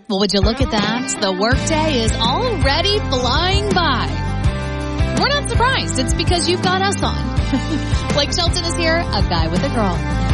Well, would you look at that? The workday is already flying by. We're not surprised. It's because you've got us on. Blake Shelton is here, a guy with a girl.